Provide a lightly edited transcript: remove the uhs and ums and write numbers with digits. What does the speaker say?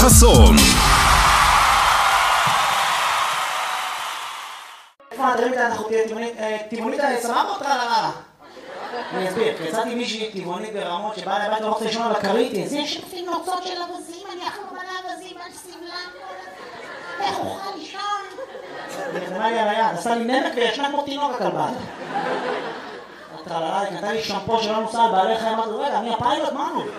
חסון. איפה נדרים איתה אנחנו טבעונית סבבה או טרללה? אני אסביר, יצאתי מישהי טבעונית ברמות שבאה לבית ולא רוצה לשמוע על הכרית. זה שפים נוצות של אבזים, אני אחלו מלא אבזים על סבלם. איך אוכל לישון? נחתמה לי על היד, עשה לי נמק וישנה כמו תינוק הכלבה. הטרללה, היא נתנה לי שמפו שלא נוסע על בעלי חיים, אמרתי, רגע, אני הפיילוט, מה נו?